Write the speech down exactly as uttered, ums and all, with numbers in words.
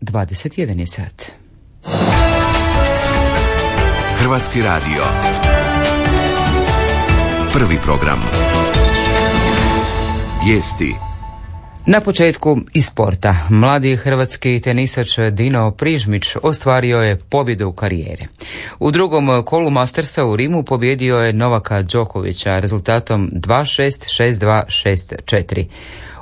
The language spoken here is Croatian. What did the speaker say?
dvadeset jedan je sat. Hrvatski radio. Prvi program. Vijesti. Na početku iz sporta. Mladi hrvatski tenisač Dino Prižmić ostvario je pobjedu u karijeri. U drugom kolu Mastersa u Rimu pobjedio je Novaka Đokovića rezultatom dva šest, šest dva, šest četiri.